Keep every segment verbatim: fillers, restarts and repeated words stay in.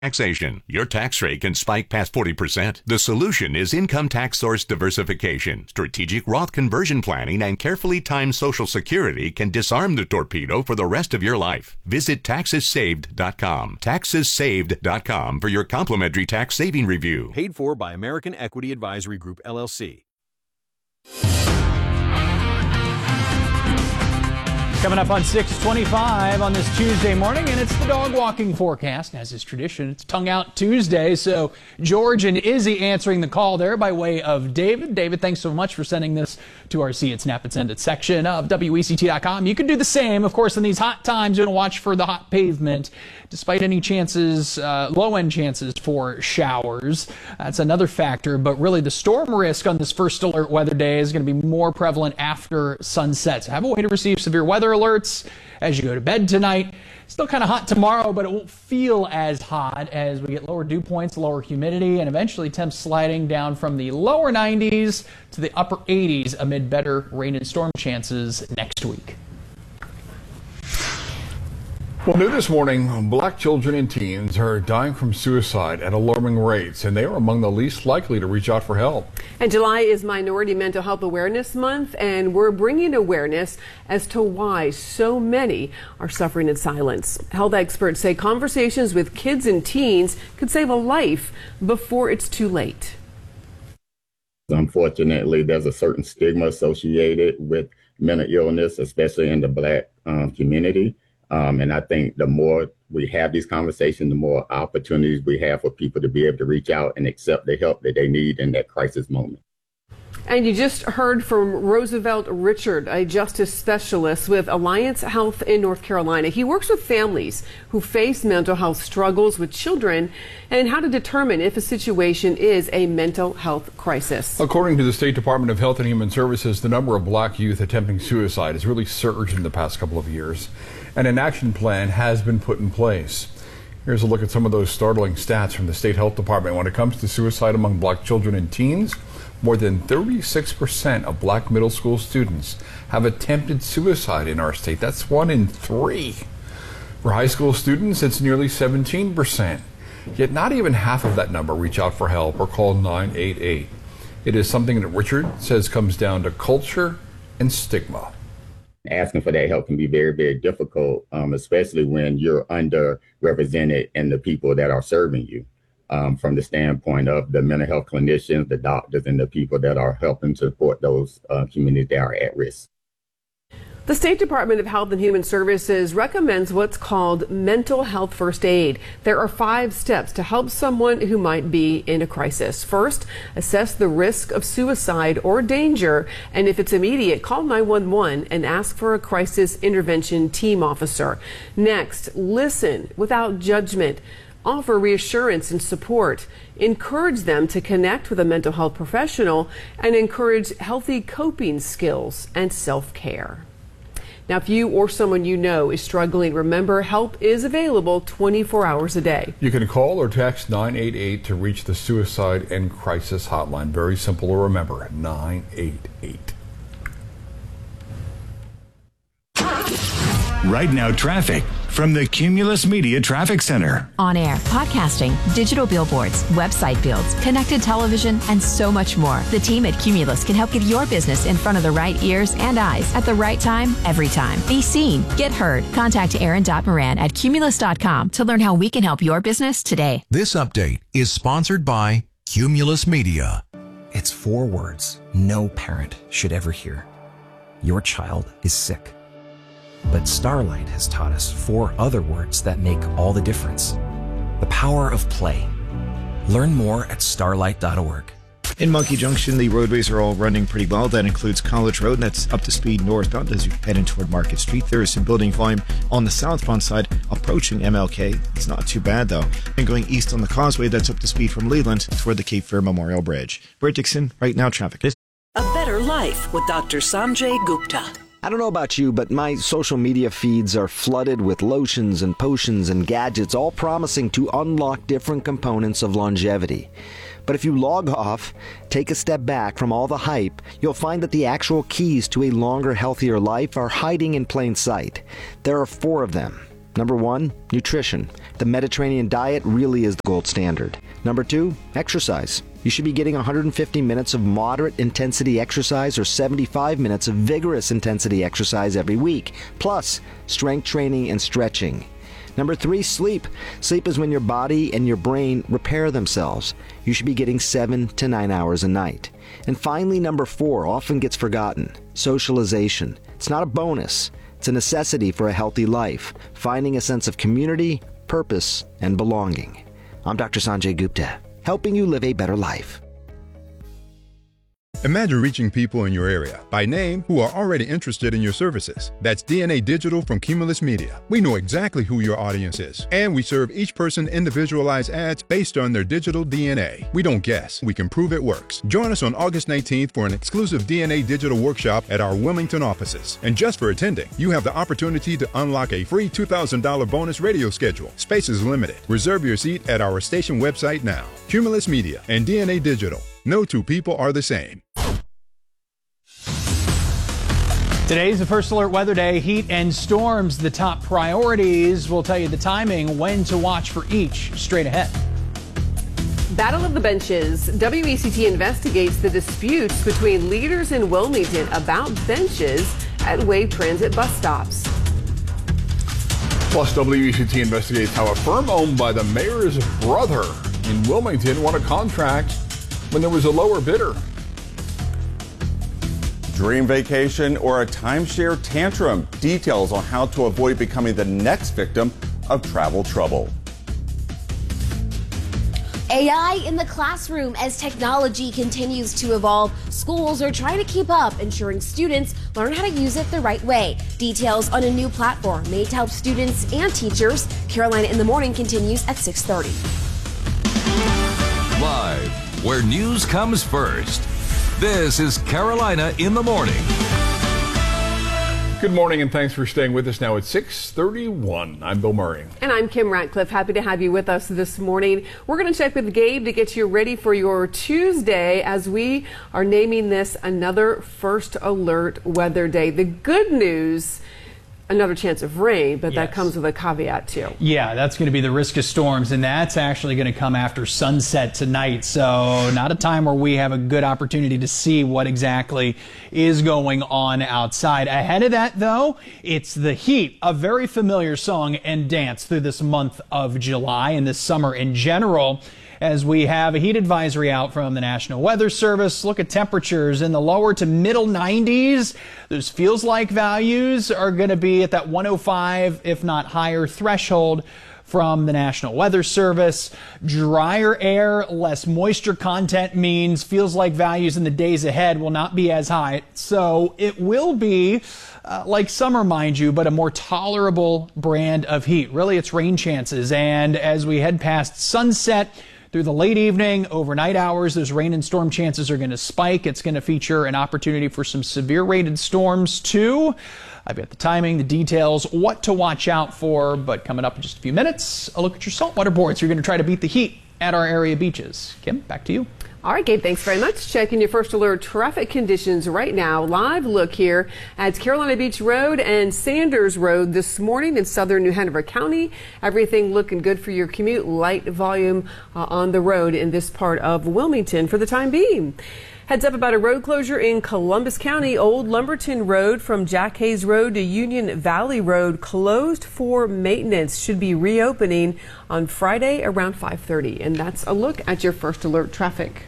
Taxation. Your tax rate can spike past forty percent. The solution is income tax source diversification. Strategic Roth conversion planning and carefully timed Social Security can disarm the torpedo for the rest of your life. Visit taxes saved dot com. taxes saved dot com for your complimentary tax saving review. Paid for by American Equity Advisory Group, L L C. Coming up on six twenty-five on this Tuesday morning, and it's the dog walking forecast. As is tradition, it's Tongue Out Tuesday, so George and Izzy answering the call there by way of David. David, thanks so much for sending this to our See It, Snap It, Send It section of W E C T dot com. You can do the same, of course, in these hot times. You're going to watch for the hot pavement, despite any chances, uh, low-end chances for showers. That's another factor, but really the storm risk on this first alert weather day is going to be more prevalent after sunset. So have a way to receive severe weather alerts as you go to bed tonight. Still kind of hot tomorrow, but it won't feel as hot as we get lower dew points, lower humidity, and eventually temps sliding down from the lower nineties to the upper eighties amid better rain and storm chances next week. Well, new this morning, black children and teens are dying from suicide at alarming rates, and they are among the least likely to reach out for help. And July is Minority Mental Health Awareness Month, and we're bringing awareness as to why so many are suffering in silence. Health experts say conversations with kids and teens could save a life before it's too late. Unfortunately, there's a certain stigma associated with mental illness, especially in the black um, community. Um, and I think the more we have these conversations, the more opportunities we have for people to be able to reach out and accept the help that they need in that crisis moment. And you just heard from Roosevelt Richard, a justice specialist with Alliance Health in North Carolina. He works with families who face mental health struggles with children and how to determine if a situation is a mental health crisis. According to the State Department of Health and Human Services, the number of black youth attempting suicide has really surged in the past couple of years, and an action plan has been put in place. Here's a look at some of those startling stats from the State Health Department. When it comes to suicide among black children and teens, more than thirty-six percent of black middle school students have attempted suicide in our state. That's one in three. For high school students, it's nearly seventeen percent. Yet not even half of that number reach out for help or call nine eight eight. It is something that Richard says comes down to culture and stigma. Asking for that help can be very, very difficult, um, especially when you're underrepresented in the people that are serving you. Um, from the standpoint of the mental health clinicians, the doctors, and the people that are helping to support those uh, communities that are at risk. The State Department of Health and Human Services recommends what's called mental health first aid. There are five steps to help someone who might be in a crisis. First, assess the risk of suicide or danger, and if it's immediate, call nine one one and ask for a crisis intervention team officer. Next, listen without judgment. Offer reassurance and support. Encourage them to connect with a mental health professional and encourage healthy coping skills and self-care. Now, if you or someone you know is struggling, remember help is available twenty-four hours a day. You can call or text nine eight eight to reach the Suicide and Crisis Hotline. Very simple to remember, nine eight eight. Right now, traffic from the Cumulus Media Traffic Center. On air, podcasting, digital billboards, website builds, connected television, and so much more. The team at Cumulus can help get your business in front of the right ears and eyes at the right time, every time. Be seen, get heard. Contact Aaron Moran at Cumulus dot com to learn how we can help your business today. This update is sponsored by Cumulus Media. It's four words no parent should ever hear. Your child is sick. But Starlight has taught us four other words that make all the difference. The power of play. Learn more at starlight dot org. In Monkey Junction, the roadways are all running pretty well. That includes College Road, and that's up to speed northbound as you head in toward Market Street. There is some building volume on the southbound side approaching M L K. It's not too bad, though. And going east on the Causeway, that's up to speed from Leland toward the Cape Fear Memorial Bridge. Brett Dixon, Right Now Traffic. A better life with Doctor Sanjay Gupta. I don't know about you, but my social media feeds are flooded with lotions and potions and gadgets, all promising to unlock different components of longevity. But if you log off, take a step back from all the hype, you'll find that the actual keys to a longer, healthier life are hiding in plain sight. There are four of them. Number one, nutrition. The Mediterranean diet really is the gold standard. Number two, exercise. You should be getting one hundred fifty minutes of moderate intensity exercise or seventy-five minutes of vigorous intensity exercise every week, plus strength training and stretching. Number three, sleep. Sleep is when your body and your brain repair themselves. You should be getting seven to nine hours a night. And finally, number four, often gets forgotten, socialization. It's not a bonus. It's a necessity for a healthy life, finding a sense of community, purpose, and belonging. I'm Doctor Sanjay Gupta, helping you live a better life. Imagine reaching people in your area by name who are already interested in your services. That's D N A Digital from Cumulus Media. We know exactly who your audience is, and we serve each person individualized ads based on their digital D N A. We don't guess, we can prove it works. Join us on August nineteenth for an exclusive D N A Digital workshop at our Wilmington offices. And just for attending, you have the opportunity to unlock a free two thousand dollars bonus radio schedule. Space is limited. Reserve your seat at our station website now. Cumulus Media and D N A Digital. No two people are the same. Today's the First Alert Weather Day. Heat and storms, the top priorities. We'll tell you the timing, when to watch for each, straight ahead. Battle of the Benches. W E C T investigates the disputes between leaders in Wilmington about benches at Wave Transit bus stops. Plus, W E C T investigates how a firm owned by the mayor's brother in Wilmington won a contract when there was a lower bidder. Dream vacation or a timeshare tantrum. Details on how to avoid becoming the next victim of travel trouble. A I in the classroom. As technology continues to evolve, schools are trying to keep up, ensuring students learn how to use it the right way. Details on a new platform made to help students and teachers. Carolina in the Morning continues at six thirty. Live, where news comes first. This is Carolina in the Morning. Good morning and thanks for staying with us now at six thirty-one. I'm Bill Murray. And I'm Kim Ratcliffe. Happy to have you with us this morning. We're going to check with Gabe to get you ready for your Tuesday as we are naming this another First Alert Weather Day. The good news, another chance of rain, but yes, that comes with a caveat too. Yeah, that's going to be the risk of storms, and that's actually going to come after sunset tonight. So not a time where we have a good opportunity to see what exactly is going on outside. Ahead of that, though, it's the heat, a very familiar song and dance through this month of July and this summer in general, as we have a heat advisory out from the National Weather Service. Look at temperatures in the lower to middle nineties. Those feels like values are going to be at that one oh five, if not higher, threshold from the National Weather Service. Drier air, less moisture content means feels like values in the days ahead will not be as high. So it will be uh, like summer, mind you, but a more tolerable brand of heat. Really, it's rain chances. And as we head past sunset, through the late evening, overnight hours, those rain and storm chances are going to spike. It's going to feature an opportunity for some severe rated storms too. I've got the timing, the details, what to watch out for, but coming up in just a few minutes, a look at your saltwater boards. You're going to try to beat the heat at our area beaches. Kim, back to you. All right, Gabe, thanks very much. Checking your First Alert traffic conditions right now. Live look here at Carolina Beach Road and Sanders Road this morning in southern New Hanover County. Everything looking good for your commute. Light volume uh, on the road in this part of Wilmington for the time being. Heads up about a road closure in Columbus County. Old Lumberton Road from Jack Hayes Road to Union Valley Road closed for maintenance. Should be reopening on Friday around five thirty. And that's a look at your First Alert traffic.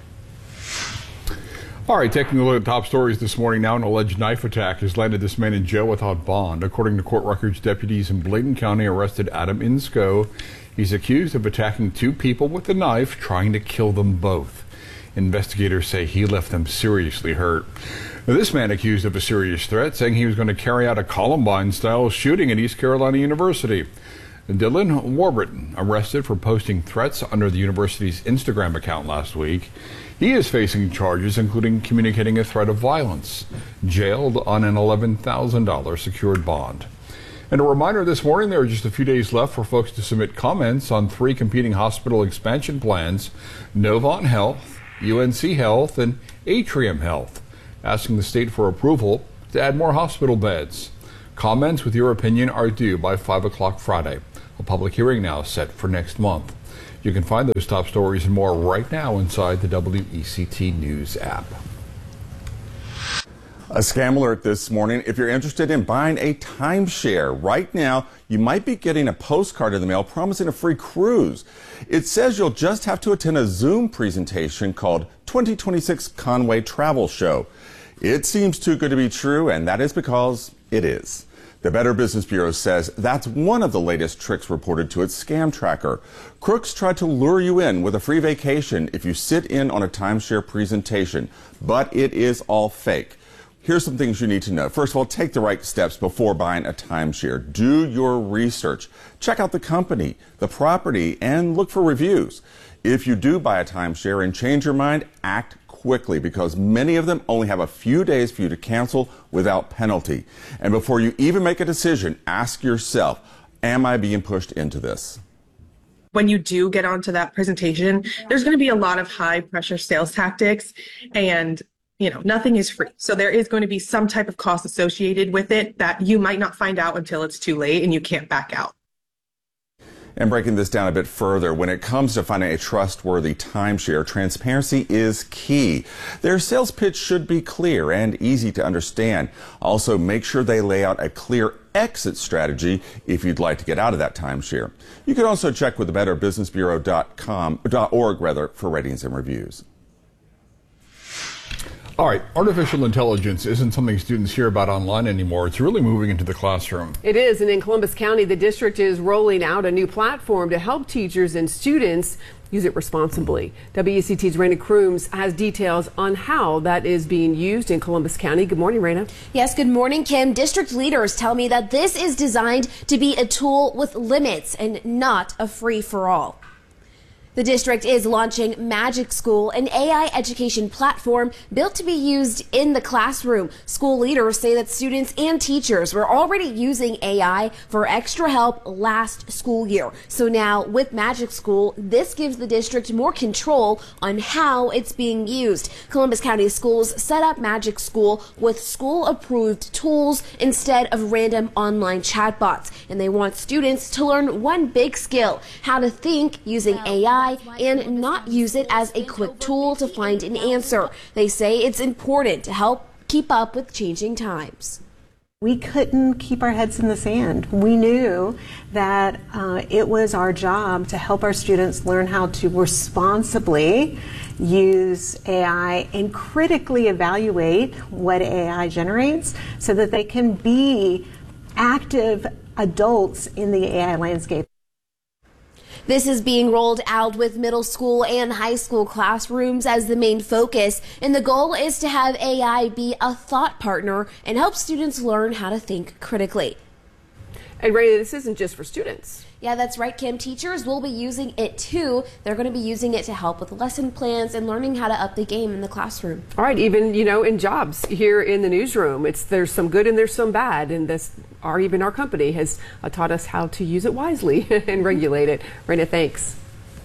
All right, taking a look at top stories this morning now. An alleged knife attack has landed this man in jail without bond. According to court records, deputies in Bladen County arrested Adam Insco. He's accused of attacking two people with a knife, trying to kill them both. Investigators say he left them seriously hurt. Now, this man accused of a serious threat, saying he was going to carry out a Columbine-style shooting at East Carolina University. Dylan Warburton, arrested for posting threats under the university's Instagram account last week. He is facing charges including communicating a threat of violence, jailed on an eleven thousand dollars secured bond. And a reminder this morning, there are just a few days left for folks to submit comments on three competing hospital expansion plans: Novant Health, U N C Health, and Atrium Health, asking the state for approval to add more hospital beds. Comments with your opinion are due by five o'clock Friday. A public hearing now set for next month. You can find those top stories and more right now inside the W E C T News app. A scam alert this morning. If you're interested in buying a timeshare right now, you might be getting a postcard in the mail promising a free cruise. It says you'll just have to attend a Zoom presentation called twenty twenty-six Conway Travel Show. It seems too good to be true, and that is because it is. The Better Business Bureau says that's one of the latest tricks reported to its scam tracker. Crooks try to lure you in with a free vacation if you sit in on a timeshare presentation, but it is all fake. Here's some things you need to know. First of all, take the right steps before buying a timeshare. Do your research. Check out the company, the property, and look for reviews. If you do buy a timeshare and change your mind, act quickly because many of them only have a few days for you to cancel without penalty. And before you even make a decision, ask yourself, am I being pushed into this? When you do get onto that presentation, there's going to be a lot of high pressure sales tactics, and you know, nothing is free. So there is going to be some type of cost associated with it that you might not find out until it's too late and you can't back out. And breaking this down a bit further, when it comes to finding a trustworthy timeshare, transparency is key. Their sales pitch should be clear and easy to understand. Also, make sure they lay out a clear exit strategy if you'd like to get out of that timeshare. You can also check with the better business bureau dot com dot org rather for ratings and reviews. All right, artificial intelligence isn't something students hear about online anymore. It's really moving into the classroom. It is, and in Columbus County, the district is rolling out a new platform to help teachers and students use it responsibly. W E C T's Raina Crooms has details on how that is being used in Columbus County. Good morning, Raina. Yes, good morning, Kim. District leaders tell me that this is designed to be a tool with limits and not a free-for-all. The district is launching Magic School, an A I education platform built to be used in the classroom. School leaders say that students and teachers were already using A I for extra help last school year. So now with Magic School, this gives the district more control on how it's being used. Columbus County Schools set up Magic School with school-approved tools instead of random online chatbots. And they want students to learn one big skill, how to think using A I and not use it as a quick tool to find an answer. They say it's important to help keep up with changing times. We couldn't keep our heads in the sand. We knew that uh, it was our job to help our students learn how to responsibly use A I and critically evaluate what A I generates so that they can be active adults in the A I landscape. This is being rolled out with middle school and high school classrooms as the main focus, and the goal is to have A I be a thought partner and help students learn how to think critically. And Ray, this isn't just for students. Yeah, that's right, Kim. Teachers will be using it too. They're going to be using it to help with lesson plans and learning how to up the game in the classroom. All right, even, you know, in jobs here in the newsroom, it's there's some good and there's some bad, and this, our even our company has uh, taught us how to use it wisely and regulate it. Raina, thanks.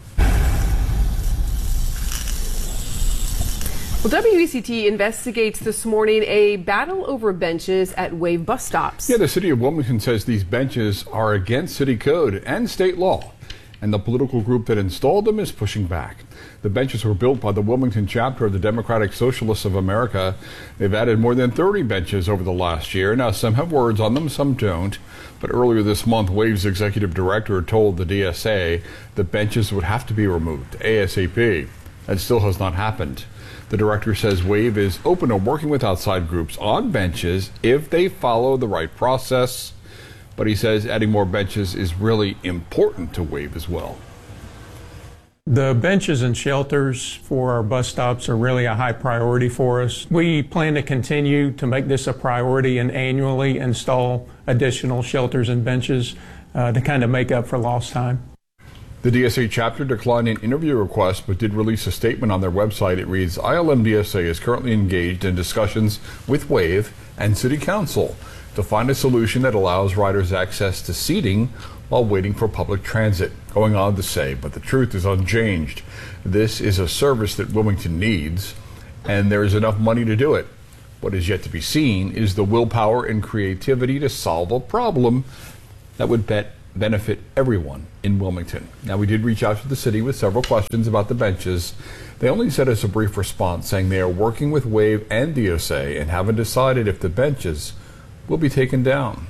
Well, W E C T investigates this morning a battle over benches at Wave bus stops. Yeah, the city of Wilmington says these benches are against city code and state law, and the political group that installed them is pushing back. The benches were built by the Wilmington chapter of the Democratic Socialists of America. They've added more than thirty benches over the last year. Now, some have words on them, some don't. But earlier this month, Wave's executive director told the D S A the benches would have to be removed ASAP. That still has not happened. The director says Wave is open to working with outside groups on benches if they follow the right process. But he says adding more benches is really important to Wave as well. The benches and shelters for our bus stops are really a high priority for us. We plan to continue to make this a priority and annually install additional shelters and benches uh, to kind of make up for lost time. The D S A chapter declined an interview request but did release a statement on their website. It reads, I L M D S A is currently engaged in discussions with Wave and City Council to find a solution that allows riders access to seating while waiting for public transit. Going on to say, but the truth is unchanged. This is a service that Wilmington needs, and there is enough money to do it. What is yet to be seen is the willpower and creativity to solve a problem that would bet benefit everyone in Wilmington. Now, we did reach out to the city with several questions about the benches. They only sent us a brief response saying they are working with WAVE and D S A and haven't decided if the benches will be taken down.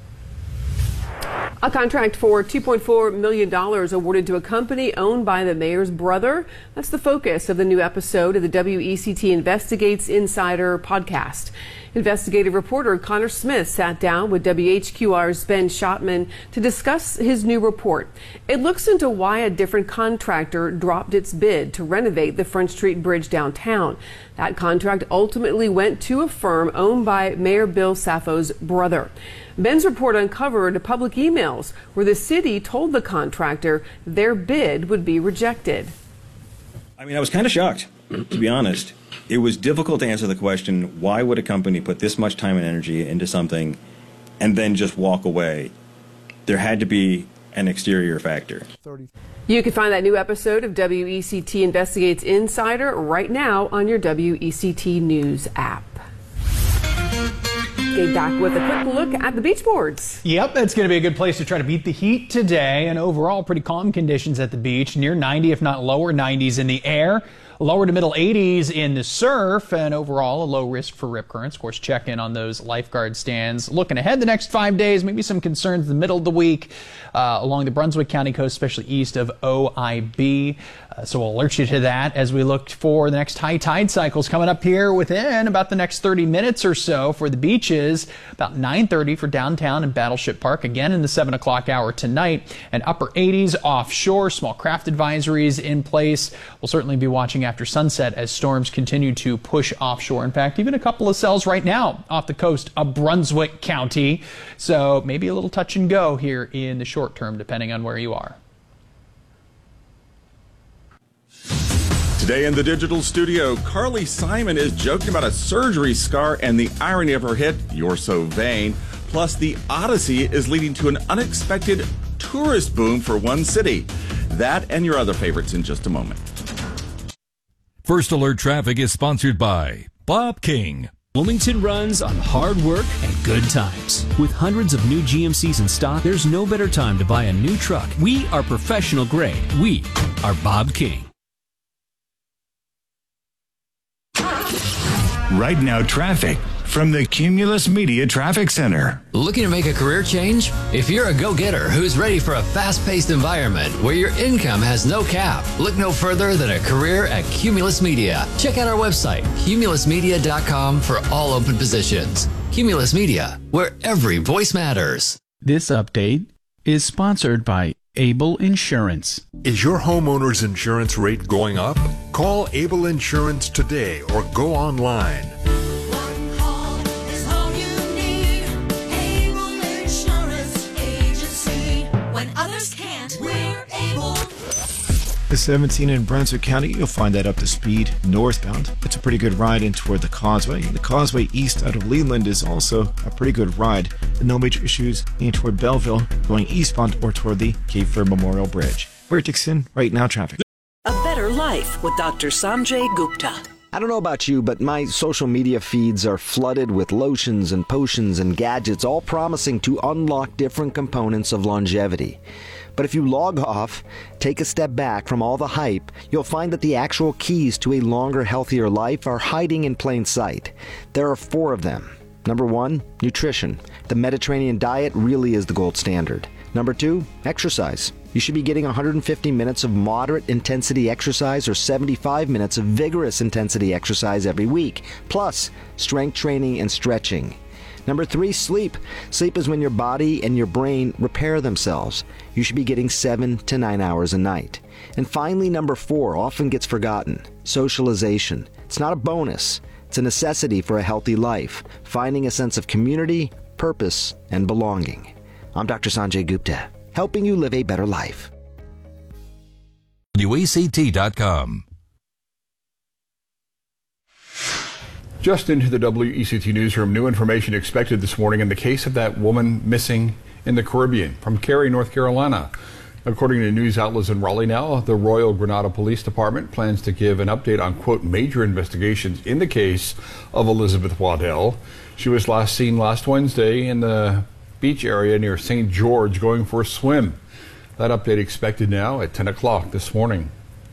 A contract for two point four million dollars awarded to a company owned by the mayor's brother. That's the focus of the new episode of the W E C T Investigates Insider podcast. Investigative reporter Connor Smith sat down with W H Q R's Ben Schottman to discuss his new report. It looks into why a different contractor dropped its bid to renovate the Front Street Bridge downtown. That contract ultimately went to a firm owned by Mayor Bill Safo's brother. Ben's report uncovered public emails where the city told the contractor their bid would be rejected. I mean, I was kind of shocked, to be honest. It was difficult to answer the question, why would a company put this much time and energy into something and then just walk away? There had to be an exterior factor. You can find that new episode of W E C T Investigates Insider right now on your W E C T News app. Get back with a quick look at the beach boards. Yep, it's going to be a good place to try to beat the heat today, and overall pretty calm conditions at the beach, near ninety if not lower nineties in the air. Lower to middle eighties in the surf, and overall a low risk for rip currents. Of course, check in on those lifeguard stands. Looking ahead the next five days, maybe some concerns in the middle of the week uh, along the Brunswick County coast, especially east of O I B. Uh, so we'll alert you to that as we look for the next high tide cycles coming up here within about the next thirty minutes or so for the beaches. About nine thirty for downtown and Battleship Park, again in the seven o'clock hour tonight. And upper eighties offshore, small craft advisories in place. We'll certainly be watching after sunset as storms continue to push offshore. In fact, even a couple of cells right now off the coast of Brunswick County. So maybe a little touch and go here in the short term, depending on where you are. Today in the digital studio, Carly Simon is joking about a surgery scar and the irony of her hit, You're So Vain. Plus, the Odyssey is leading to an unexpected tourist boom for one city. That and your other favorites in just a moment. First Alert Traffic is sponsored by Bob King. Wilmington runs on hard work and good times. With hundreds of new G M Cs in stock, there's no better time to buy a new truck. We are professional grade. We are Bob King. Right now, traffic from the Cumulus Media Traffic Center. Looking to make a career change? If you're a go-getter who's ready for a fast-paced environment where your income has no cap, look no further than a career at Cumulus Media. Check out our website, cumulus media dot com, for all open positions. Cumulus Media, where every voice matters. This update is sponsored by Able Insurance. Is your homeowner's insurance rate going up? Call Able Insurance today or go online. One call is all you need. Able Insurance Agency. When others can't, we're able. The seventeen in Brunswick County, you'll find that up to speed northbound. It's a pretty good ride in toward the Causeway. The Causeway east out of Leland is also a pretty good ride. The no major issues in toward Belleville, going eastbound or toward the Cape Fear Memorial Bridge. We're Dixon, right now traffic. A Better Life with Doctor Sanjay Gupta. I don't know about you, but my social media feeds are flooded with lotions and potions and gadgets, all promising to unlock different components of longevity. But if you log off, take a step back from all the hype, you'll find that the actual keys to a longer, healthier life are hiding in plain sight. There are four of them. Number one, nutrition. The Mediterranean diet really is the gold standard. Number two, exercise. You should be getting one hundred fifty minutes of moderate intensity exercise or seventy-five minutes of vigorous intensity exercise every week, plus strength training and stretching. Number three, sleep. Sleep is when your body and your brain repair themselves. You should be getting seven to nine hours a night. And finally, number four, often gets forgotten, socialization. It's not a bonus. It's a necessity for a healthy life, finding a sense of community, purpose, and belonging. I'm Doctor Sanjay Gupta, helping you live a better life. W E C T dot com. Just into the W E C T newsroom, new information expected this morning in the case of that woman missing in the Caribbean from Cary, North Carolina. According to news outlets in Raleigh now, the Royal Granada Police Department plans to give an update on, quote, major investigations in the case of Elizabeth Waddell. She was last seen last Wednesday in the beach area near Saint George going for a swim. That update expected now at ten o'clock this morning.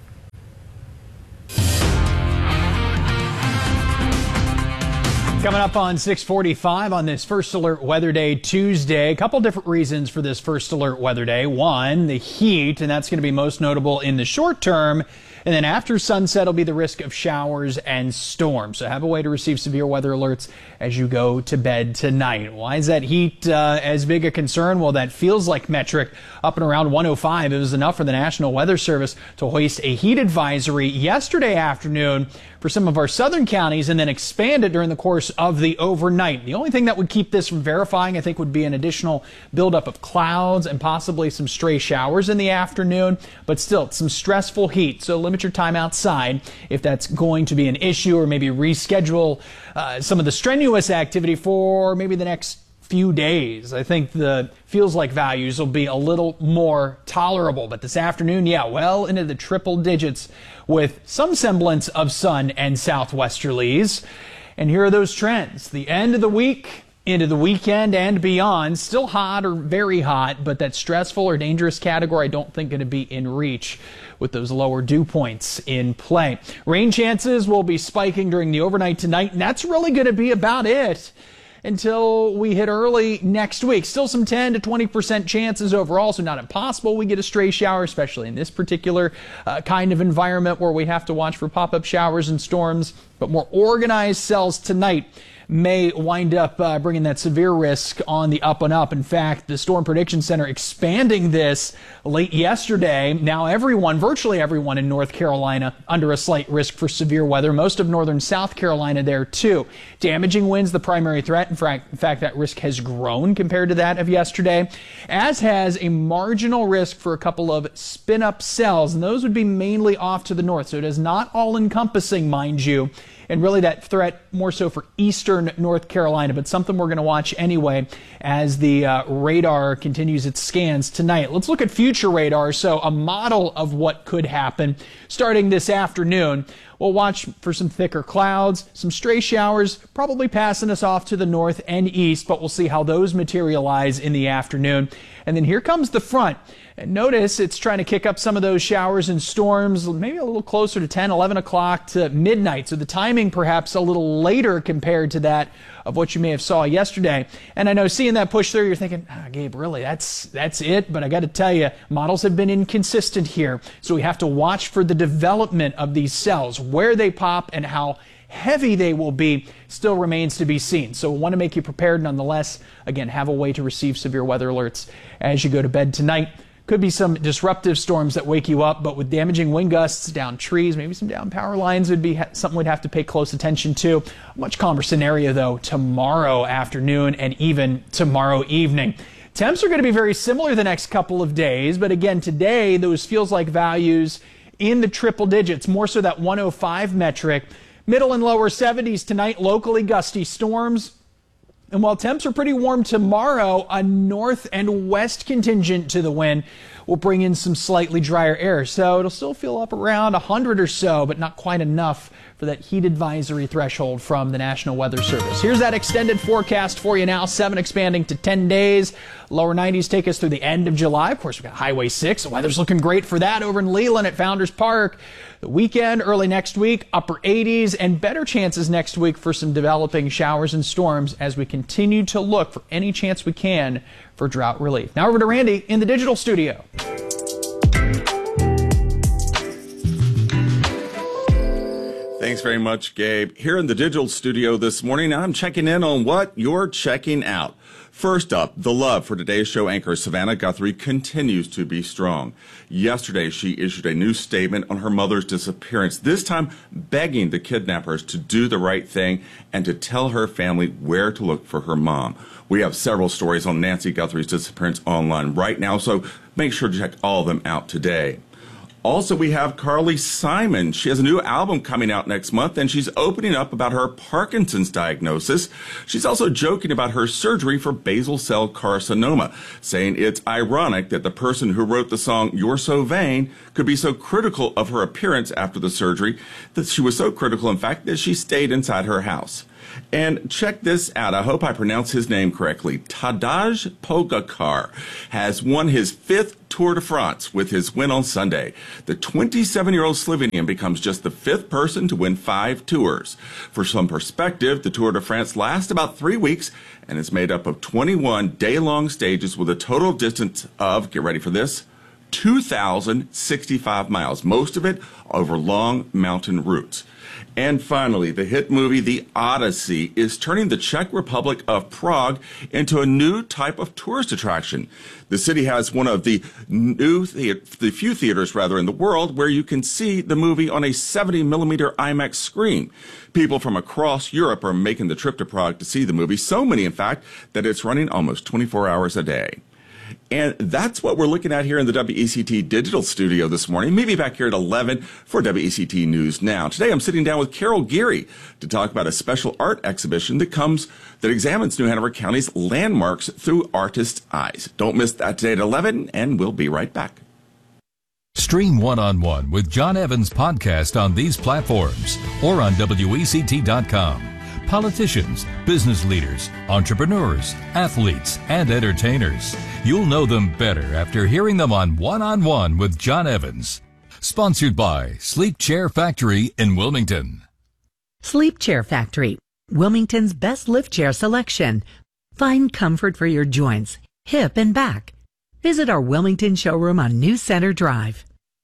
Coming up on six forty-five on this First Alert Weather Day Tuesday, a couple different reasons for this First Alert Weather Day. One, the heat, and that's going to be most notable in the short term. And then after sunset will be the risk of showers and storms. So have a way to receive severe weather alerts as you go to bed tonight. Why is that heat uh, as big a concern? Well, that feels like metric up and around one oh five. It was enough for the National Weather Service to hoist a heat advisory yesterday afternoon for some of our southern counties and then expand it during the course of the overnight. The only thing that would keep this from verifying, I think, would be an additional buildup of clouds and possibly some stray showers in the afternoon. But still, some stressful heat. So limit your time outside if that's going to be an issue, or maybe reschedule uh, some of the strenuous activity for maybe the next few days. I think the feels like values will be a little more tolerable. But this afternoon, yeah, well into the triple digits with some semblance of sun and southwesterlies. And here are those trends. The end of the week into the weekend and beyond, still hot or very hot, but that stressful or dangerous category I don't think going to be in reach with those lower dew points in play. Rain chances will be spiking during the overnight tonight, and that's really going to be about it until we hit early next week. Still some ten to twenty percent chances overall, so not impossible we get a stray shower, especially in this particular uh, kind of environment where we have to watch for pop-up showers and storms. But more organized cells tonight may wind up uh, bringing that severe risk on the up and up. In fact, the Storm Prediction Center expanding this late yesterday. Now everyone, virtually everyone in North Carolina under a slight risk for severe weather. Most of northern South Carolina there too. Damaging winds, the primary threat. In fact, in fact, that risk has grown compared to that of yesterday, as has a marginal risk for a couple of spin-up cells, and those would be mainly off to the north. So it is not all-encompassing, mind you. And really that threat more so for eastern North Carolina, but something we're going to watch anyway as the uh, radar continues its scans tonight. Let's look at future radar. So a model of what could happen starting this afternoon. We'll watch for some thicker clouds, some stray showers, probably passing us off to the north and east, but we'll see how those materialize in the afternoon. And then here comes the front. And notice it's trying to kick up some of those showers and storms, maybe a little closer to ten, eleven o'clock to midnight. So the timing perhaps a little later compared to that of what you may have saw yesterday. And I know seeing that push through, you're thinking, ah, Gabe, really, that's that's it? But I got to tell you, models have been inconsistent here. So we have to watch for the development of these cells, where they pop and how heavy they will be still remains to be seen. So we want to make you prepared nonetheless. Again, have a way to receive severe weather alerts as you go to bed tonight. Could be some disruptive storms that wake you up, but with damaging wind gusts down trees, maybe some down power lines would be something we'd have to pay close attention to. A much calmer scenario, though, tomorrow afternoon and even tomorrow evening. Temps are going to be very similar the next couple of days, but again, today, those feels like values in the triple digits, more so that one oh five metric. Middle and lower seventies tonight, locally gusty storms. And while temps are pretty warm tomorrow, a north and west contingent to the wind will bring in some slightly drier air. So it'll still feel up around one hundred or so, but not quite enough for that heat advisory threshold from the National Weather Service. Here's that extended forecast for you now. Seven expanding to ten days. Lower nineties take us through the end of July. Of course, we've got Highway six. The weather's looking great for that over in Leland at Founders Park. The weekend, early next week, upper eighties, and better chances next week for some developing showers and storms as we continue to look for any chance we can for drought relief. Now over to Randy in the digital studio. Thanks very much, Gabe. Here in the digital studio this morning, I'm checking in on what you're checking out. First up, the love for Today's Show anchor Savannah Guthrie continues to be strong. Yesterday, she issued a new statement on her mother's disappearance, this time begging the kidnappers to do the right thing and to tell her family where to look for her mom. We have several stories on Nancy Guthrie's disappearance online right now, so make sure to check all of them out today. Also, we have Carly Simon. She has a new album coming out next month, and she's opening up about her Parkinson's diagnosis. She's also joking about her surgery for basal cell carcinoma, saying it's ironic that the person who wrote the song You're So Vain could be so critical of her appearance after the surgery that she was so critical, in fact, that she stayed inside her house. And check this out. I hope I pronounce his name correctly. Tadej Pogacar has won his fifth Tour de France with his win on Sunday. The twenty-seven-year-old Slovenian becomes just the fifth person to win five tours. For some perspective, the Tour de France lasts about three weeks and is made up of twenty-one day-long stages with a total distance of, get ready for this, two thousand sixty-five miles, most of it over long mountain routes. And finally, the hit movie The Odyssey is turning the Czech Republic of Prague into a new type of tourist attraction. The city has one of the new the, the few theaters rather in the world where you can see the movie on a seventy millimeter IMAX screen. People from across Europe are making the trip to Prague to see the movie, so many in fact that it's running almost twenty-four hours a day. And that's what we're looking at here in the W E C T Digital Studio this morning. Maybe back here at eleven for W E C T News Now. Today I'm sitting down with Carol Geary to talk about a special art exhibition that comes that examines New Hanover County's landmarks through artists' eyes. Don't miss that today at eleven, and we'll be right back. Stream One-on-One with John Evans podcast on these platforms or on W E C T dot com. Politicians, business leaders, entrepreneurs, athletes, and entertainers. You'll know them better after hearing them on One-on-One with John Evans. Sponsored by Sleep Chair Factory in Wilmington. Sleep Chair Factory, Wilmington's best lift chair selection. Find comfort for your joints, hip, and back. Visit our Wilmington showroom on New Center Drive.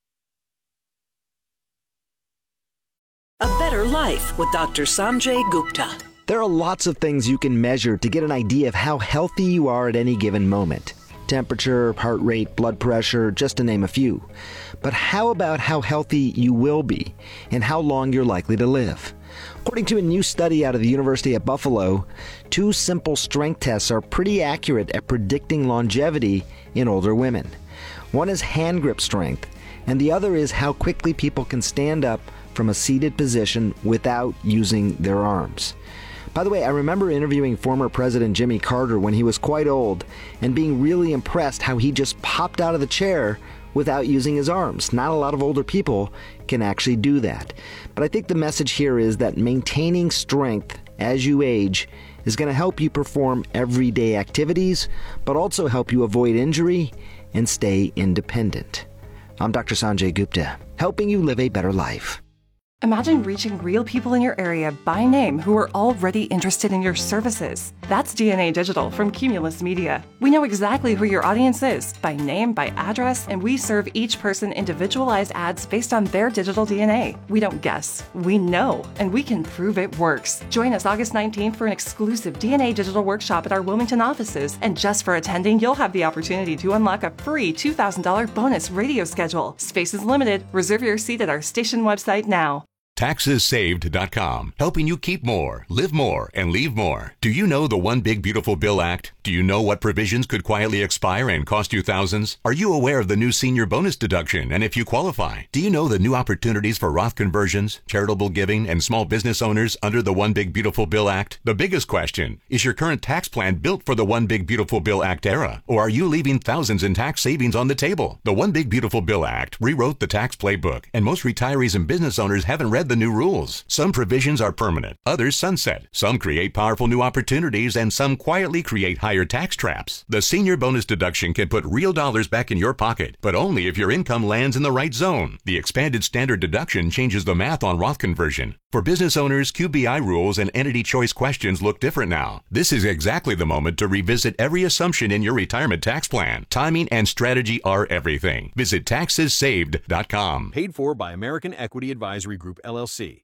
A Better Life with Doctor Sanjay Gupta. There are lots of things you can measure to get an idea of how healthy you are at any given moment. Temperature, heart rate, blood pressure, just to name a few. But how about how healthy you will be and how long you're likely to live? According to a new study out of the University at Buffalo, two simple strength tests are pretty accurate at predicting longevity in older women. One is hand grip strength, and the other is how quickly people can stand up from a seated position without using their arms. By the way, I remember interviewing former President Jimmy Carter when he was quite old and being really impressed how he just popped out of the chair without using his arms. Not a lot of older people can actually do that. But I think the message here is that maintaining strength as you age is going to help you perform everyday activities, but also help you avoid injury and stay independent. I'm Doctor Sanjay Gupta, helping you live a better life. Imagine reaching real people in your area by name who are already interested in your services. That's D N A Digital from Cumulus Media. We know exactly who your audience is by name, by address, and we serve each person individualized ads based on their digital D N A. We don't guess, we know, and we can prove it works. Join us August nineteenth for an exclusive D N A Digital workshop at our Wilmington offices. And just for attending, you'll have the opportunity to unlock a free two thousand dollars bonus radio schedule. Space is limited. Reserve your seat at our station website now. taxes saved dot com, helping you keep more, live more, and leave more. Do you know the One Big Beautiful Bill Act? Do you know what provisions could quietly expire and cost you thousands? Are you aware of the new senior bonus deduction and if you qualify? Do you know the new opportunities for Roth conversions, charitable giving, and small business owners under the One Big Beautiful Bill Act? The biggest question, is your current tax plan built for the One Big Beautiful Bill Act era? Or are you leaving thousands in tax savings on the table? The One Big Beautiful Bill Act rewrote the tax playbook, and most retirees and business owners haven't read the new rules. Some provisions are permanent, others sunset. Some create powerful new opportunities, and some quietly create higher tax traps. The senior bonus deduction can put real dollars back in your pocket, but only if your income lands in the right zone. The expanded standard deduction changes the math on Roth conversion. For business owners, Q B I rules and entity choice questions look different now. This is exactly the moment to revisit every assumption in your retirement tax plan. Timing and strategy are everything. Visit taxes saved dot com. Paid for by American Equity Advisory Group, L L C.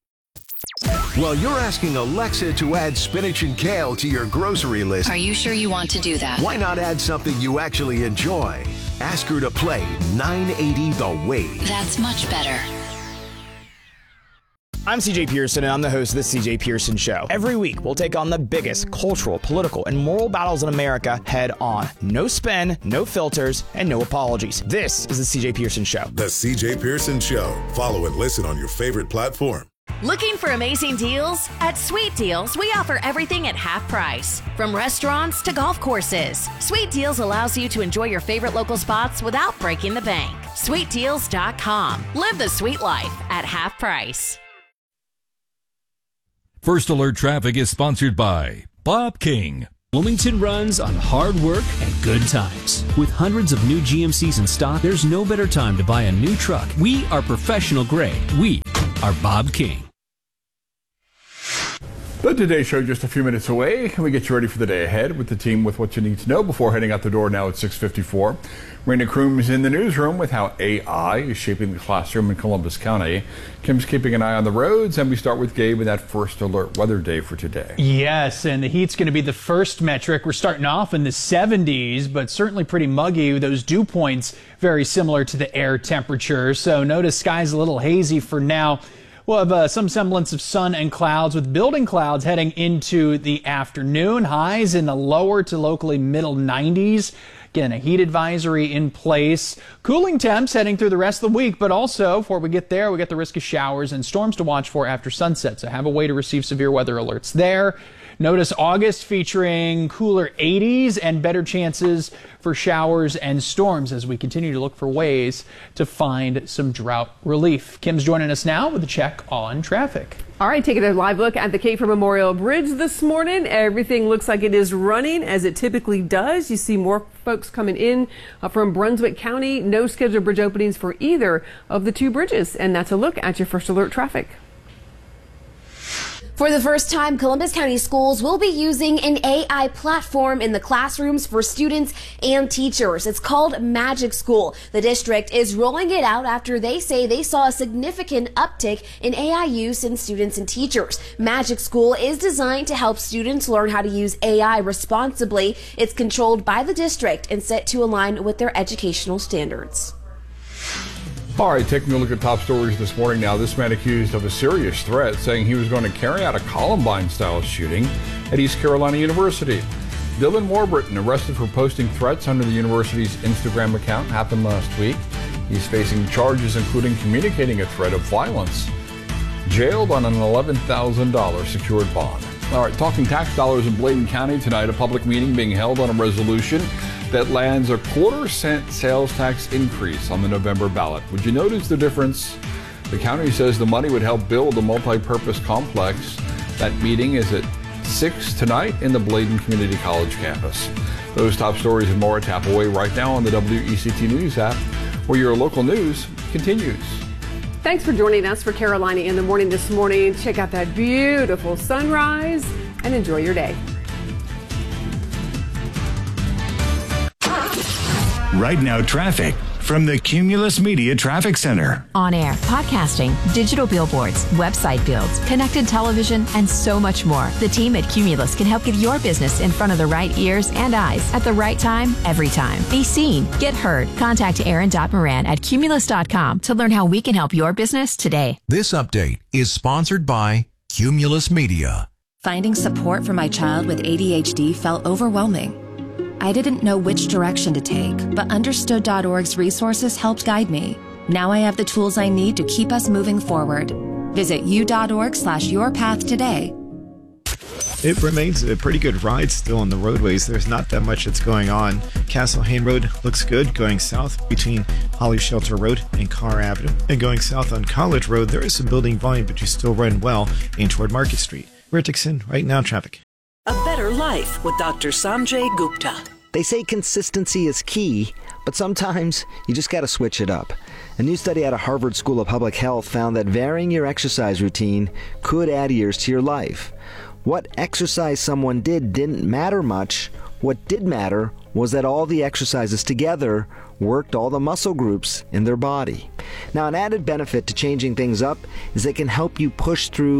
Well, you're asking Alexa to add spinach and kale to your grocery list. Are you sure you want to do that? Why not add something you actually enjoy? Ask her to play nine eighty The Wave. That's much better. I'm C J Pearson, and I'm the host of The C J Pearson Show. Every week, we'll take on the biggest cultural, political, and moral battles in America head on. No spin, no filters, and no apologies. This is The C J Pearson Show. The C J Pearson Show. Follow and listen on your favorite platform. Looking for amazing deals? At Sweet Deals, we offer everything at half price. From restaurants to golf courses, Sweet Deals allows you to enjoy your favorite local spots without breaking the bank. sweet deals dot com. Live the sweet life at half price. First Alert Traffic is sponsored by Bob King. Wilmington runs on hard work and good times. With hundreds of new G M Cs in stock, there's no better time to buy a new truck. We are professional grade. We are Bob King. The Today Show just a few minutes away. Can we get you ready for the day ahead with the team with what you need to know before heading out the door now at six fifty-four. Raina Kroom is in the newsroom with how A I is shaping the classroom in Columbus County. Kim's keeping an eye on the roads, and we start with Gabe with that First Alert weather day for today. Yes, and the heat's going to be the first metric. We're starting off in the seventies, but certainly pretty muggy. Those dew points very similar to the air temperature. So notice skies a little hazy for now. We'll have uh, some semblance of sun and clouds, with building clouds heading into the afternoon. Highs in the lower to locally middle nineties. Again, a heat advisory in place. Cooling temps heading through the rest of the week, but also before we get there, we got the risk of showers and storms to watch for after sunset. So have a way to receive severe weather alerts there. Notice August featuring cooler eighties and better chances for showers and storms as we continue to look for ways to find some drought relief. Kim's joining us now with a check on traffic. All right, taking a live look at the Cape Fear Memorial Bridge this morning. Everything looks like it is running as it typically does. You see more folks coming in uh, from Brunswick County. No scheduled bridge openings for either of the two bridges. And that's a look at your First Alert traffic. For the first time, Columbus County Schools will be using an A I platform in the classrooms for students and teachers. It's called Magic School. The district is rolling it out after they say they saw a significant uptick in A I use in students and teachers. Magic School is designed to help students learn how to use A I responsibly. It's controlled by the district and set to align with their educational standards. All right, taking a look at top stories this morning now. This man accused of a serious threat, saying he was going to carry out a Columbine-style shooting at East Carolina University. Dylan Warburton, arrested for posting threats under the university's Instagram account, happened last week. He's facing charges including communicating a threat of violence. Jailed on an eleven thousand dollars secured bond. All right, talking tax dollars in Bladen County tonight, a public meeting being held on a resolution that lands a quarter cent sales tax increase on the November ballot. Would you notice the difference? The county says the money would help build a multi-purpose complex. That meeting is at six tonight in the Bladen Community College campus. Those top stories and more tap away right now on the W E C T News app, where your local news continues. Thanks for joining us for Carolina in the Morning this morning. Check out that beautiful sunrise and enjoy your day. Right now, traffic from the Cumulus Media Traffic Center. On air, podcasting, digital billboards, website builds, connected television, and so much more. The team at Cumulus can help get your business in front of the right ears and eyes at the right time, every time. Be seen, get heard. Contact Aaron Moran at Cumulus dot com to learn how we can help your business today. This update is sponsored by Cumulus Media. Finding support for my child with A D H D felt overwhelming. I didn't know which direction to take, but Understood dot org's resources helped guide me. Now I have the tools I need to keep us moving forward. Visit u.org slash your path today. It remains a pretty good ride still on the roadways. There's not that much that's going on. Castle Hayne Road looks good going south between Holly Shelter Road and Carr Avenue. And going south on College Road, there is some building volume, but you still run well in toward Market Street. We're Dixon, right now traffic. A better life with Doctor Sanjay Gupta. They say consistency is key, but sometimes you just got to switch it up. A new study out of Harvard School of Public Health found that varying your exercise routine could add years to your life. What exercise someone did didn't matter much. What did matter was that all the exercises together worked all the muscle groups in their body. Now, an added benefit to changing things up is they can help you push through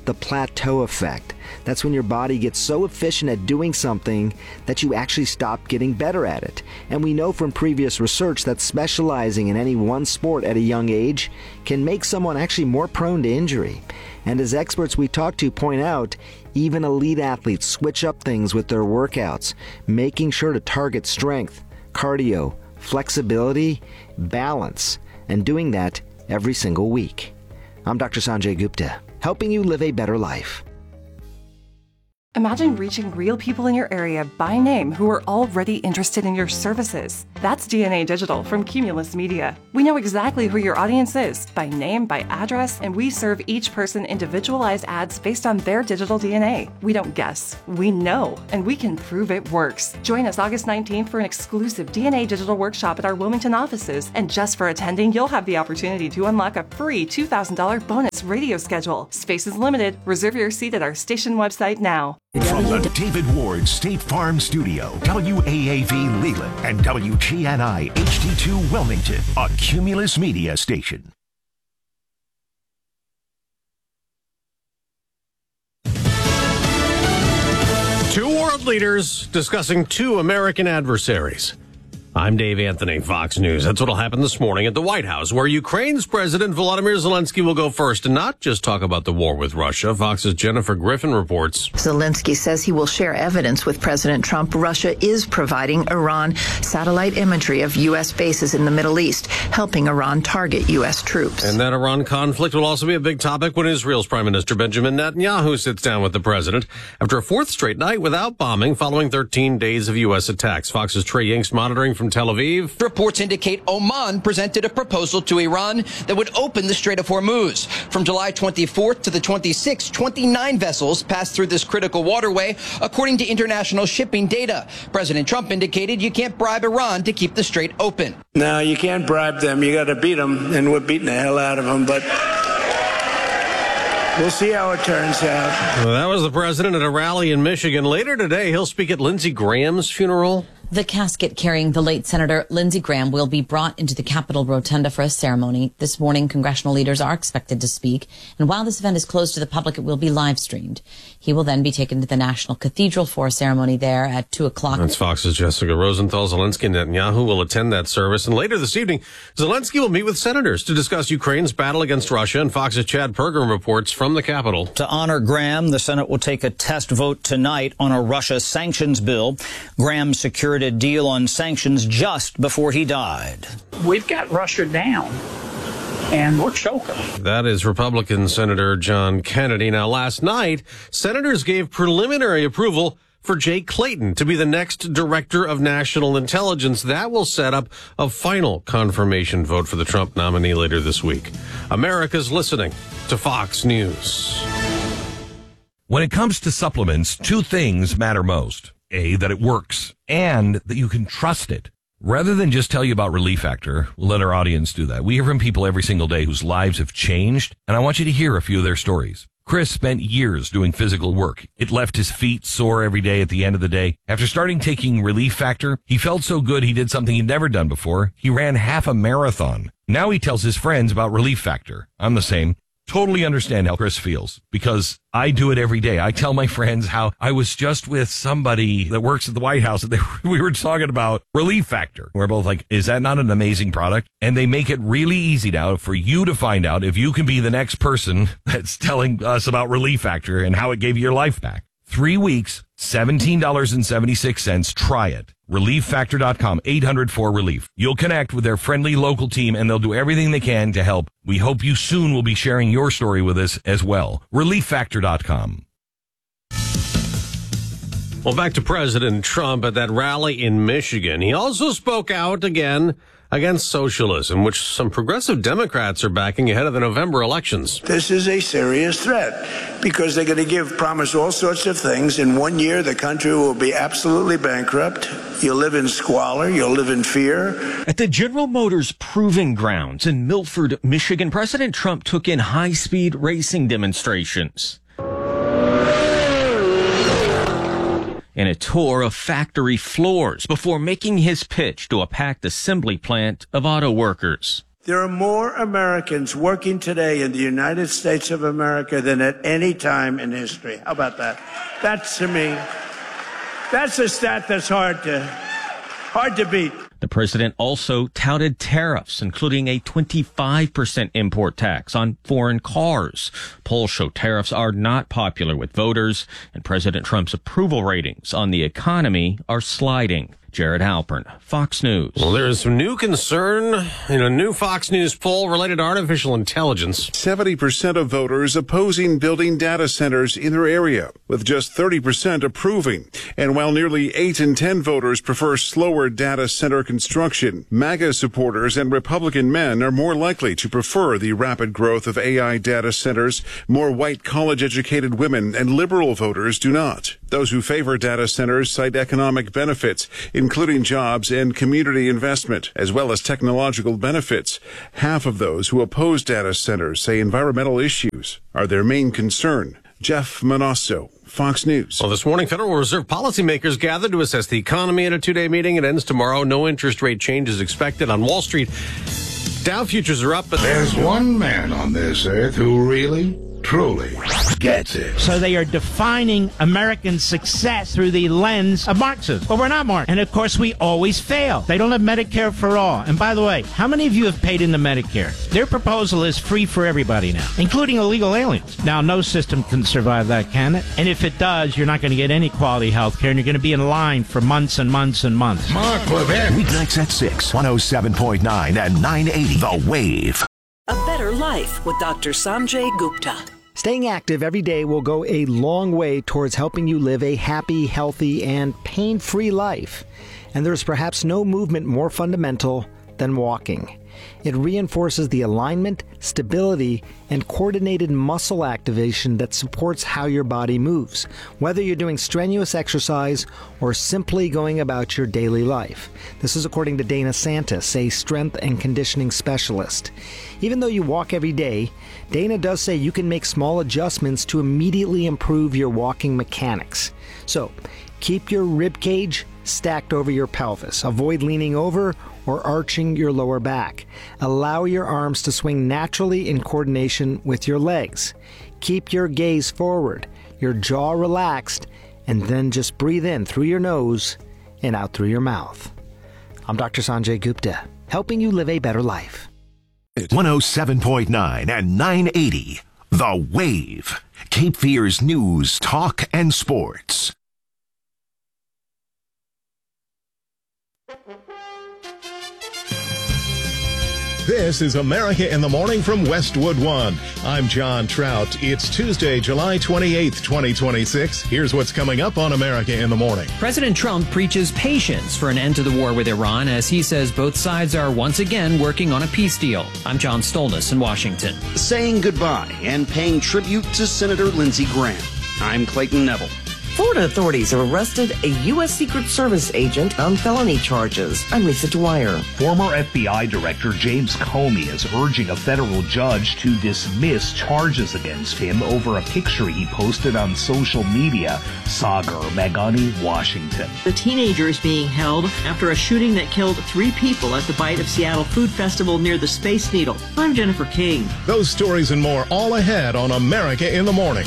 the plateau effect. That's when your body gets so efficient at doing something that you actually stop getting better at it. And we know from previous research that specializing in any one sport at a young age can make someone actually more prone to injury. And as experts we talk to point out, even elite athletes switch up things with their workouts, making sure to target strength, cardio, flexibility, balance, and doing that every single week. I'm Doctor Sanjay Gupta, helping you live a better life. Imagine reaching real people in your area by name who are already interested in your services. That's D N A Digital from Cumulus Media. We know exactly who your audience is by name, by address, and we serve each person individualized ads based on their digital D N A. We don't guess, we know, and we can prove it works. Join us August nineteenth for an exclusive D N A Digital workshop at our Wilmington offices. And just for attending, you'll have the opportunity to unlock a free two thousand dollars bonus radio schedule. Space is limited. Reserve your seat at our station website now. From the David Ward State Farm Studio, W A A V Leland and W G N I H D two Wilmington, a Cumulus Media station. Two world leaders discussing two American adversaries. I'm Dave Anthony, Fox News. That's what'll happen this morning at the White House, where Ukraine's President Volodymyr Zelensky will go first and not just talk about the war with Russia. Fox's Jennifer Griffin reports. Zelensky says he will share evidence with President Trump. Russia is providing Iran satellite imagery of U S bases in the Middle East, helping Iran target U S troops. And that Iran conflict will also be a big topic when Israel's Prime Minister Benjamin Netanyahu sits down with the president after a fourth straight night without bombing following thirteen days of U S attacks. Fox's Trey Yanks monitoring from Tel Aviv. Reports indicate Oman presented a proposal to Iran that would open the Strait of Hormuz. From July twenty-fourth to the twenty-sixth, twenty-nine vessels passed through this critical waterway, according to international shipping data. President Trump indicated you can't bribe Iran to keep the strait open. No, you can't bribe them. You got to beat them, and we're beating the hell out of them. But we'll see how it turns out. Well, that was the president at a rally in Michigan. Later today, he'll speak at Lindsey Graham's funeral. The casket carrying the late Senator Lindsey Graham will be brought into the Capitol Rotunda for a ceremony. This morning, congressional leaders are expected to speak, and while this event is closed to the public, it will be live streamed. He will then be taken to the National Cathedral for a ceremony there at two o'clock. That's Fox's Jessica Rosenthal. Zelensky and Netanyahu will attend that service, and later this evening, Zelensky will meet with senators to discuss Ukraine's battle against Russia, and Fox's Chad Pergram reports from the Capitol. To honor Graham, the Senate will take a test vote tonight on a Russia sanctions bill. Graham secured a deal on sanctions just before he died. We've got Russia down, and we're choking. That is Republican Senator John Kennedy. Now, last night, senators gave preliminary approval for Jay Clayton to be the next Director of National Intelligence. That will set up a final confirmation vote for the Trump nominee later this week. America's listening to Fox News. When it comes to supplements, two things matter most. A, that it works, and that you can trust it. Rather than just tell you about Relief Factor, we'll let our audience do that. We hear from people every single day whose lives have changed, and I want you to hear a few of their stories. Chris spent years doing physical work. It left his feet sore every day at the end of the day. After starting taking Relief Factor, he felt so good he did something he'd never done before. He ran half a marathon. Now he tells his friends about Relief Factor. I'm the same. Totally understand how Chris feels, because I do it every day. I tell my friends how I was just with somebody that works at the White House and they, we were talking about Relief Factor. We're both like, is that not an amazing product? And they make it really easy now for you to find out if you can be the next person that's telling us about Relief Factor and how it gave you your life back. Three weeks, seventeen dollars and seventy-six cents. Try it. relief factor dot com, eight hundred four relief. You'll connect with their friendly local team and they'll do everything they can to help. We hope you soon will be sharing your story with us as well. relief factor dot com. Well, back to President Trump at that rally in Michigan. He also spoke out again against socialism, which some progressive Democrats are backing ahead of the November elections. This is a serious threat because they're going to give, promise all sorts of things. In one year, the country will be absolutely bankrupt. You'll live in squalor. You'll live in fear. At the General Motors Proving Grounds in Milford, Michigan, President Trump took in high-speed racing demonstrations and a tour of factory floors before making his pitch to a packed assembly plant of auto workers. There are more Americans working today in the United States of America than at any time in history. How about that? That's, to me, that's a stat that's hard to, hard to beat. The president also touted tariffs, including a twenty-five percent import tax on foreign cars. Polls show tariffs are not popular with voters, and President Trump's approval ratings on the economy are sliding. Jared Halpern, Fox News. Well, there is some new concern in a new Fox News poll related to artificial intelligence. seventy percent of voters opposing building data centers in their area, with just thirty percent approving. And while nearly eight in ten voters prefer slower data center construction, MAGA supporters and Republican men are more likely to prefer the rapid growth of A I data centers. More white college-educated women and liberal voters do not. Those who favor data centers cite economic benefits, including jobs and community investment, as well as technological benefits. Half of those who oppose data centers say environmental issues are their main concern. Jeff Manasso, Fox News. Well, this morning, Federal Reserve policymakers gathered to assess the economy at a two-day meeting. It ends tomorrow. No interest rate change is expected on Wall Street. Dow futures are up. But there's one man on this earth who really, truly gets it. So they are defining American success through the lens of Marxism. But we're not Marxists. And of course, we always fail. They don't have Medicare for all. And by the way, how many of you have paid into Medicare? Their proposal is free for everybody now, including illegal aliens. Now, no system can survive that, can it? And if it does, you're not going to get any quality health care, and you're going to be in line for months and months and months. Mark Levin. Weeknights at six, one oh seven point nine and nine eighty. The Wave. A better life with Doctor Sanjay Gupta. Staying active every day will go a long way towards helping you live a happy, healthy, and pain-free life. And there's perhaps no movement more fundamental than walking. It reinforces the alignment, stability, and coordinated muscle activation that supports how your body moves, whether you're doing strenuous exercise or simply going about your daily life. This is according to Dana Santis, a strength and conditioning specialist. Even though you walk every day, Dana does say you can make small adjustments to immediately improve your walking mechanics. So, keep your rib cage stacked over your pelvis. Avoid leaning over or arching your lower back. Allow your arms to swing naturally in coordination with your legs. Keep your gaze forward, your jaw relaxed, and then just breathe in through your nose and out through your mouth. I'm Doctor Sanjay Gupta, helping you live a better life. one oh seven point nine and nine eighty. The Wave. Cape Fear's news, talk, and sports. This is America in the Morning from Westwood One. I'm John Trout. It's Tuesday, July twenty-eighth, twenty twenty-six. Here's what's coming up on America in the Morning. President Trump preaches patience for an end to the war with Iran as he says both sides are once again working on a peace deal. I'm John Stolnis in Washington. Saying goodbye and paying tribute to Senator Lindsey Graham. I'm Clayton Neville. Florida authorities have arrested a U S Secret Service agent on felony charges. I'm Lisa Dwyer. Former F B I Director James Comey is urging a federal judge to dismiss charges against him over a picture he posted on social media. Sagar Magani, Washington. The teenager is being held after a shooting that killed three people at the Bite of Seattle Food Festival near the Space Needle. I'm Jennifer King. Those stories and more all ahead on America in the Morning.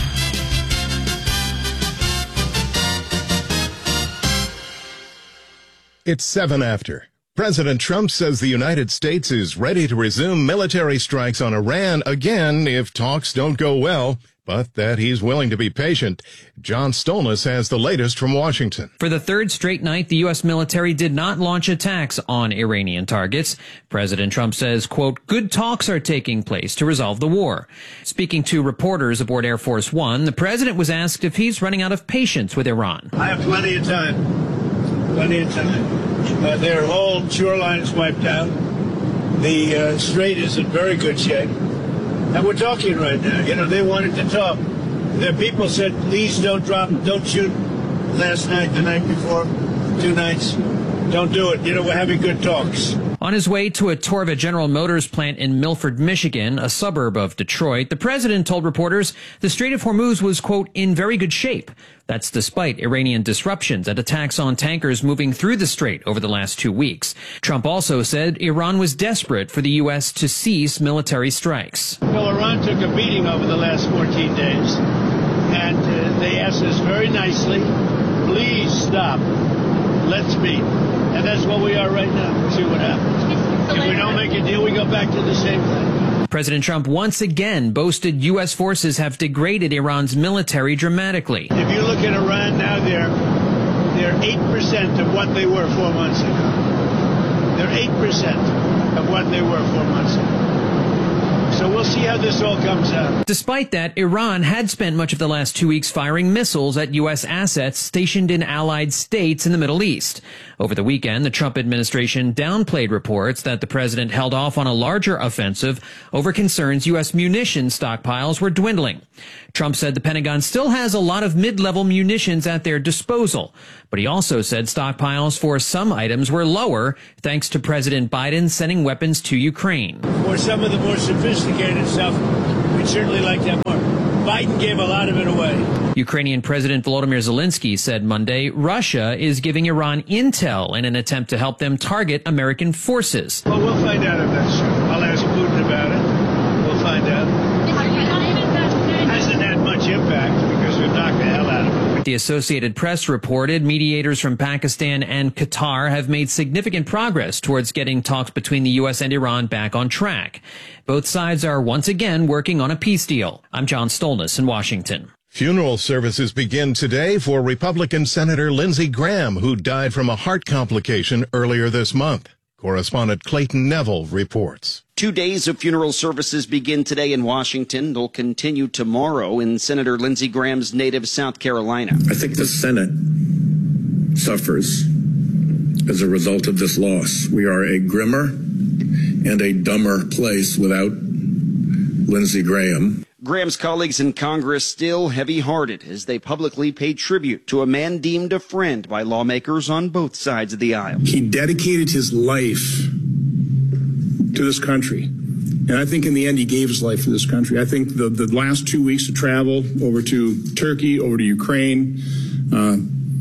It's seven after. President Trump says the United States is ready to resume military strikes on Iran again if talks don't go well, but that he's willing to be patient. John Stolnis has the latest from Washington. For the third straight night, the U S military did not launch attacks on Iranian targets. President Trump says, quote, good talks are taking place to resolve the war. Speaking to reporters aboard Air Force One, the president was asked if he's running out of patience with Iran. I have plenty of time. Plenty of time. Uh, their whole shoreline's wiped out. The uh, strait is in very good shape. And we're talking right now. You know, they wanted to talk. The people said, please don't drop, don't shoot last night, the night before, two nights. Don't do it. You know, we're having good talks. On his way to a tour of a General Motors plant in Milford, Michigan, a suburb of Detroit, the president told reporters the Strait of Hormuz was, quote, in very good shape. That's despite Iranian disruptions and attacks on tankers moving through the strait over the last two weeks. Trump also said Iran was desperate for the U S to cease military strikes. Well, Iran took a beating over the last fourteen days, and uh, they asked us very nicely, please stop, let's meet. And that's what we are right now. We'll see what happens. If we don't make a deal, we go back to the same thing. President Trump once again boasted U S forces have degraded Iran's military dramatically. If you look at Iran now, they're they're eight percent of what they were four months ago. They're eight percent of what they were four months ago. So we'll see how this all comes out. Despite that, Iran had spent much of the last two weeks firing missiles at U S assets stationed in allied states in the Middle East. Over the weekend, the Trump administration downplayed reports that the president held off on a larger offensive over concerns U S munition stockpiles were dwindling. Trump said the Pentagon still has a lot of mid-level munitions at their disposal, but he also said stockpiles for some items were lower thanks to President Biden sending weapons to Ukraine. For some of the more sophisticated stuff, we'd certainly like to have more. Biden gave a lot of it away. Ukrainian President Volodymyr Zelensky said Monday Russia is giving Iran intel in an attempt to help them target American forces. Well, we'll find out if that's true. I'll ask Putin about it. We'll find out. Hasn't had much impact because we've knocked the hell out of it. The Associated Press reported mediators from Pakistan and Qatar have made significant progress towards getting talks between the U S and Iran back on track. Both sides are once again working on a peace deal. I'm John Stolness in Washington. Funeral services begin today for Republican Senator Lindsey Graham, who died from a heart complication earlier this month. Correspondent Clayton Neville reports. Two days of funeral services begin today in Washington. They'll continue tomorrow in Senator Lindsey Graham's native South Carolina. I think the Senate suffers as a result of this loss. We are a grimmer and a dumber place without Lindsey Graham. Graham's colleagues in Congress still heavy-hearted as they publicly pay tribute to a man deemed a friend by lawmakers on both sides of the aisle. He dedicated his life to this country. And I think in the end, he gave his life for this country. I think the, the last two weeks of travel over to Turkey, over to Ukraine, uh,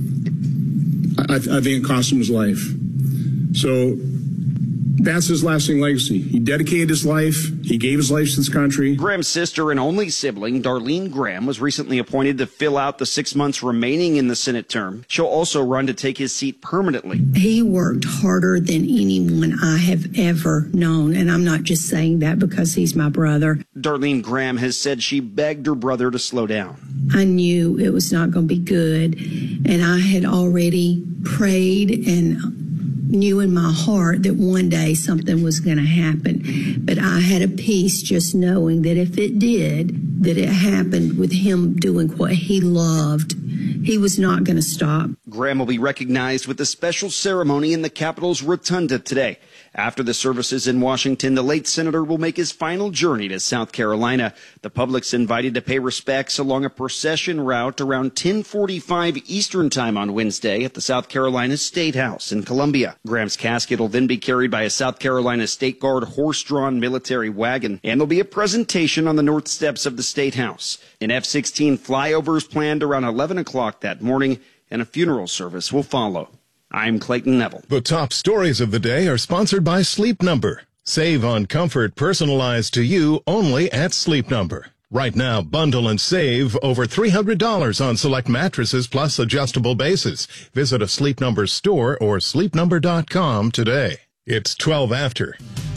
I, I think it cost him his life. So that's his lasting legacy. He dedicated his life. He gave his life to this country. Graham's sister and only sibling, Darlene Graham, was recently appointed to fill out the six months remaining in the Senate term. She'll also run to take his seat permanently. He worked harder than anyone I have ever known, and I'm not just saying that because he's my brother. Darlene Graham has said she begged her brother to slow down. I knew it was not going to be good, and I had already prayed and knew in my heart that one day something was going to happen. But I had a peace just knowing that if it did, that it happened with him doing what he loved. He was not going to stop. Graham will be recognized with a special ceremony in the Capitol's Rotunda today. After the services in Washington, the late senator will make his final journey to South Carolina. The public's invited to pay respects along a procession route around ten forty-five Eastern Time on Wednesday at the South Carolina State House in Columbia. Graham's casket will then be carried by a South Carolina State Guard horse-drawn military wagon, and there'll be a presentation on the north steps of the State House. An F sixteen flyover is planned around eleven o'clock that morning, and a funeral service will follow. I'm Clayton Neville. The top stories of the day are sponsored by Sleep Number. Save on comfort personalized to you only at Sleep Number. Right now, bundle and save over three hundred dollars on select mattresses plus adjustable bases. Visit a Sleep Number store or sleep number dot com today. It's twelve after.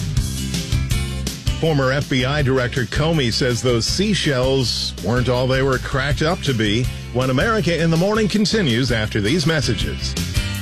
Former F B I Director Comey says those seashells weren't all they were cracked up to be. When America in the Morning continues after these messages.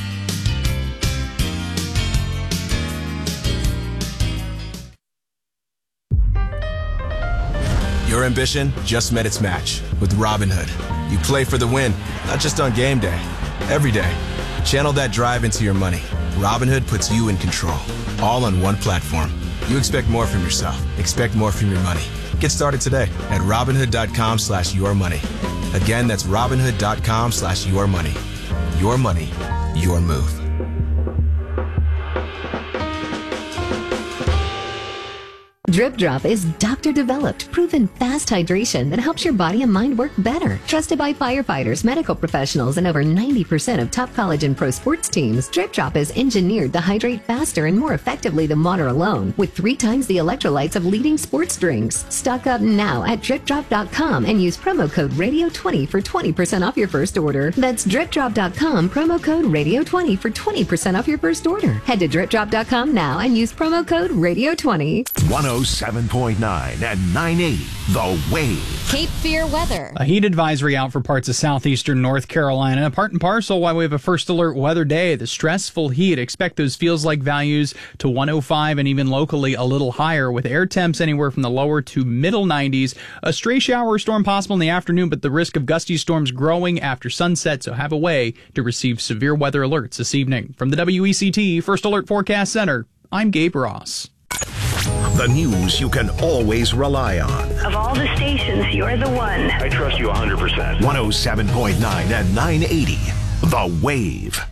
Your ambition just met its match with Robinhood. You play for the win, not just on game day, every day. Channel that drive into your money. Robinhood puts you in control, all on one platform. You expect more from yourself. Expect more from your money. Get started today at Robinhood.com slash your money. Again, that's Robinhood.com slash your money. Your money, your move. Drip Drop is doctor-developed, proven fast hydration that helps your body and mind work better. Trusted by firefighters, medical professionals, and over ninety percent of top college and pro sports teams, Drip Drop is engineered to hydrate faster and more effectively than water alone, with three times the electrolytes of leading sports drinks. Stock up now at drip drop dot com and use promo code radio twenty for twenty percent off your first order. That's drip drop dot com, promo code radio twenty for twenty percent off your first order. Head to drip drop dot com now and use promo code radio twenty. one oh seven point nine and nine eighty, The Wave. Cape Fear weather. A heat advisory out for parts of southeastern North Carolina. Part and parcel why we have a first alert weather day. The stressful heat. Expect those feels like values to one oh five and even locally a little higher, with air temps anywhere from the lower to middle nineties. A stray shower or storm possible in the afternoon, but the risk of gusty storms growing after sunset, so have a way to receive severe weather alerts this evening. From the W E C T First Alert Forecast Center, I'm Gabe Ross. The news you can always rely on. Of all the stations, you're the one. I trust you one hundred percent. one oh seven point nine and nine eighty, The Wave.